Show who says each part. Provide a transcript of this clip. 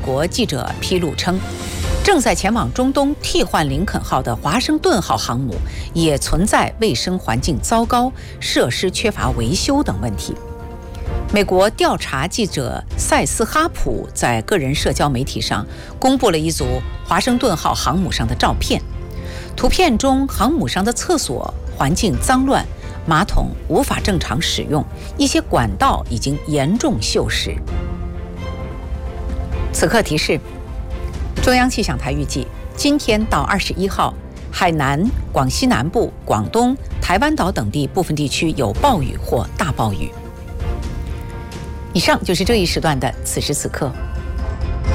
Speaker 1: 国记者披露称，正在前往中东替换林肯号的华盛顿号航母也存在卫生环境糟糕、设施缺乏维修等问题。美国调查记者塞斯·哈普在个人社交媒体上公布了一组华盛顿号航母上的照片，图片中航母上的厕所环境脏乱，马桶无法正常使用，一些管道已经严重锈蚀。此刻提示：中央气象台预计，今天到21号，海南、广西南部、广东、台湾岛等地部分地区有暴雨或大暴雨。以上就是这一时段的此时此刻。